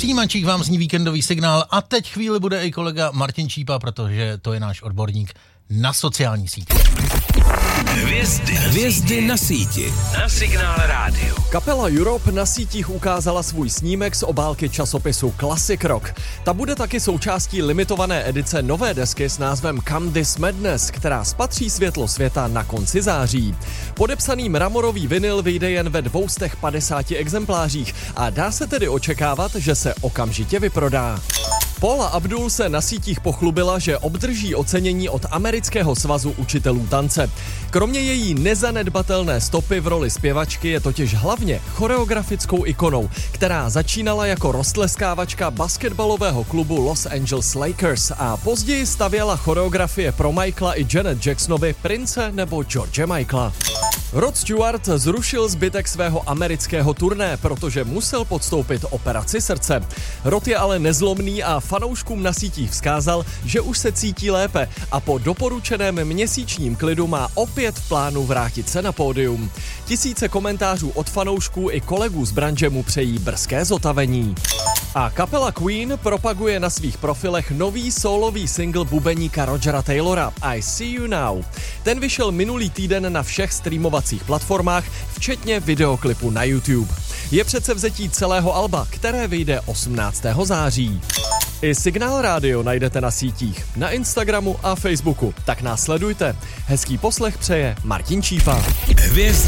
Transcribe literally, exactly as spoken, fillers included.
přijímačích vám zní víkendový signál a teď chvíli bude i kolega Martin Čípa, protože to je náš odborník na sociální sítě. Hvězdy, Hvězdy na síti. Na Signál rádiu. Kapela Europe na sítích ukázala svůj snímek z obálky časopisu Classic Rock. Ta bude taky součástí limitované edice nové desky s názvem Come This Madness, která spatří světlo světa na konci září. Podepsaný mramorový vinyl vyjde jen ve dvě stě padesát exemplářích a dá se tedy očekávat, že se okamžitě vyprodá. Paula Abdul se na sítích pochlubila, že obdrží ocenění od Amerického svazu učitelů tance. Kromě její nezanedbatelné stopy v roli zpěvačky je totiž hlavně choreografickou ikonou, která začínala jako roztleskávačka basketbalového klubu Los Angeles Lakers a později stavěla choreografie pro Michaela i Janet Jacksonovi, Prince nebo George Michaela. Rod Stewart zrušil zbytek svého amerického turné, protože musel podstoupit operaci srdce. Rod je ale nezlomný a fanouškům na sítích vzkázal, že už se cítí lépe a po doporučeném měsíčním klidu má opět v plánu vrátit se na pódium. Tisíce komentářů od fanoušků i kolegů z branže mu přejí brzké zotavení. A kapela Queen propaguje na svých profilech nový sólový single bubeníka Rogera Taylora I See You Now. Ten vyšel minulý týden na všech streamovacích platformách, včetně videoklipu na YouTube. Je předsevzetí celého alba, které vyjde osmnáctého září. I Signál rádio najdete na sítích, na Instagramu a Facebooku, tak nás sledujte. Hezký poslech přeje Martin Čípa. Hvězdy.